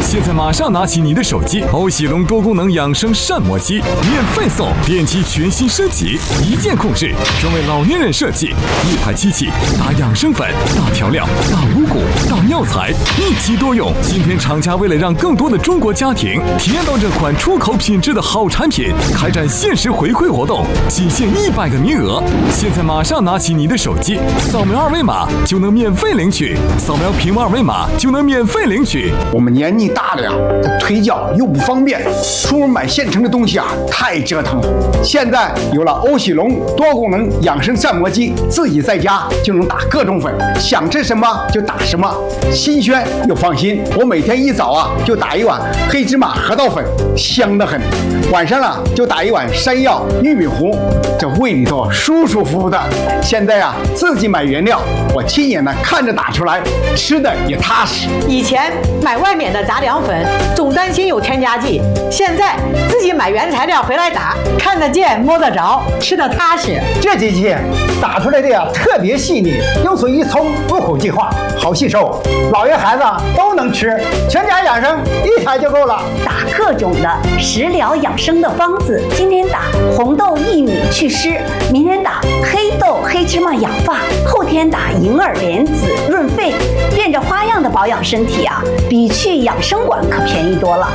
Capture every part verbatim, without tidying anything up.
现在马上拿起你的手机，欧喜龙多功能养生膳魔机免费送，电机全新升级，一键控制，专为老年人设计，一台机器打养生粉、打调料、打五谷、打药材，一机多用。今天厂家为了让更多的中国家庭体验到这款出口品质的好产品，开展限时回馈活动，仅限一百个名额。现在马上拿起你的手机，扫描二维码就能免费领取，扫描屏幕二维码就能免费领取。 我们年纪大了呀，这腿脚又不方便，出门买现成的东西啊，太折腾了。现在有了欧喜龙多功能养生膳魔机，自己在家就能打各种粉，想吃什么就打什么，新鲜又放心。我每天一早啊就打一碗黑芝麻核桃粉，香得很；晚上啊就打一碗山药玉米糊，这胃里头舒舒服服的。现在啊自己买原料，我亲眼的看着打出来，吃的也踏实。 以前买外面的杂粮粉，总担心有添加剂，现在自己买原材料回来打，看得见摸得着，吃得踏实。 这机器打出来的呀特别细腻，又属于葱入口即化，好吸收，老爷孩子都能吃，全家养生一台就够了。 打各种的食疗养生的方子，今天打红豆薏米祛湿，明天打黑豆黑芝麻养发，后天打银耳莲子润肺，变着花样的保养身体啊，比去养生馆可便宜多了。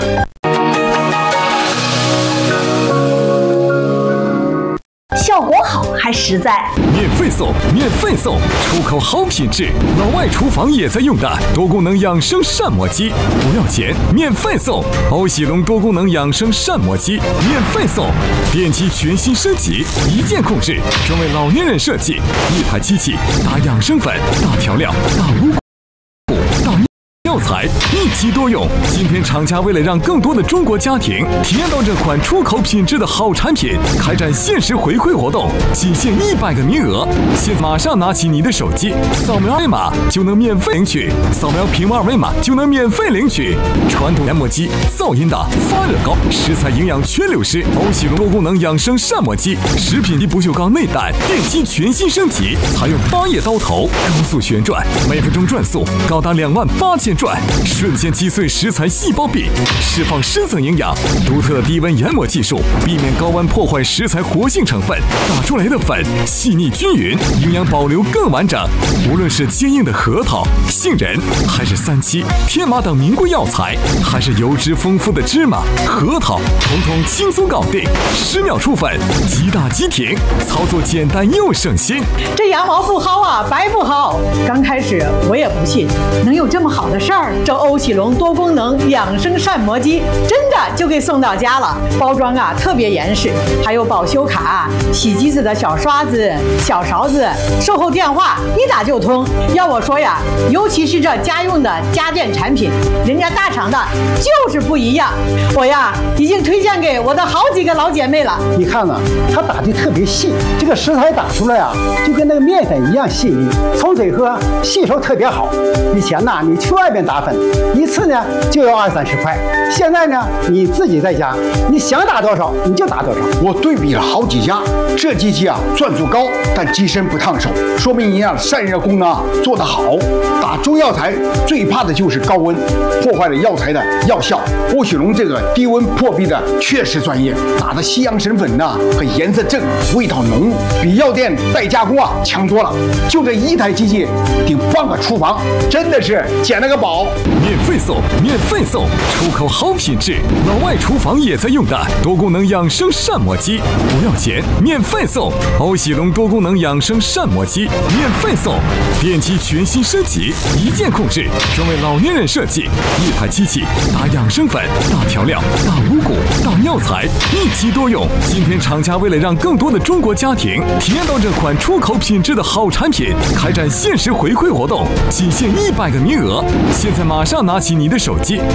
效果好还实在， 免费送，免费送，出口好品质，老外厨房也在用的多功能养生膳魔机，不要钱，免费送。欧喜龙多功能养生膳魔机免费送，电机全新升级，一键控制，专为老年人设计，一台机器打养生粉、打调料、打五谷、打药材，一机多用。今天厂家为了让更多的中国家庭体验到这款出口品质的好产品，开展限时回馈活动，仅限一百个名额。现在马上拿起你的手机，扫描二维码就能免费领取，扫描屏幕二维码就能免费领取。传统研磨机噪音大、发热高，食材营养全流失。欧喜龙多功能养生膳魔机，食品级不锈钢内胆，电机全新升级，采用八叶刀头，高速旋转，每分钟转速高达两万八千转。瞬间击碎食材细胞壁，释放深层营养。独特低温研磨技术，避免高温破坏食材活性成分，打出来的粉细腻均匀，营养保留更完整。无论是坚硬的核桃、杏仁，还是三七、天麻等名贵药材，还是油脂丰富的芝麻、核桃，统统轻松搞定，十秒出粉，即打即停，操作简单又省心。 这羊毛不薅啊，白不薅。刚开始我也不信能有这么好的事儿。这欧喜龙多功能养生膳魔机真的就给送到家了，包装啊特别严实，还有保修卡、洗机子的小刷子、小勺子，售后电话一打就通。要我说呀，尤其是这家用的家电产品，人家大厂的就是不一样。我呀已经推荐给我的好几个老姐妹了。 你看呢，它打的特别细，这个食材打出来啊，就跟那个面粉一样细腻，冲水喝吸收特别好。以前呢，你去外面打粉，一次呢就要二三十块，现在呢你自己在家，你想打多少你就打多少。 我对比了好几家，这机器啊转速高，但机身不烫手，说明营养散热功能啊做得好。打中药材最怕的就是高温，破坏了药材的药效。欧喜龙这个低温破壁的确实专业，打的西洋参粉呢和颜色正，味道浓，比药店代加工啊强多了。就这一台机器顶半个厨房，真的是捡了个宝。 免费送，免费送，出口好品质，老外厨房也在用的多功能养生膳魔机，不要钱，免费送。欧喜龙多功能养生膳魔机免费送，电机全新升级，一键控制，专为老年人设计，一台机器打养生粉、打调料、打五谷、打药材，一机多用。今天厂家为了让更多的中国家庭体验到这款出口品质的好产品，开展限时回馈活动，仅限一百个名额。现在马上拿起你的手机，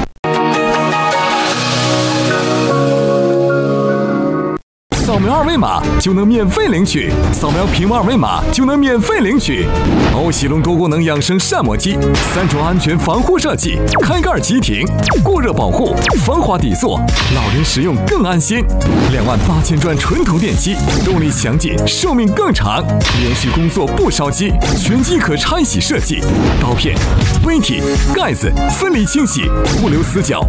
扫描二维码就能免费领取，扫描屏幕二维码就能免费领取。欧喜龙多功能养生膳魔机，三重安全防护设计，开盖即停，过热保护，防滑底座，老人使用更安心。两万八千转纯铜电机，动力强劲，寿命更长，连续工作不烧机，全机可拆洗设计，刀片、杯体、盖子分离清洗，不留死角。